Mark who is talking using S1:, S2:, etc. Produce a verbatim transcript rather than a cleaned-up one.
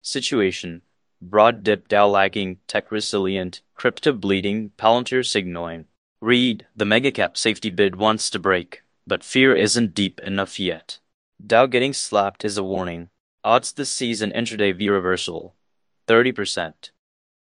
S1: Situation: broad dip, Dow lagging, tech resilient, crypto bleeding, Palantir signaling. Read: the megacap safety bid wants to break, but fear isn't deep enough yet. Dow getting slapped is a warning. Odds this season intraday V reversal: thirty percent.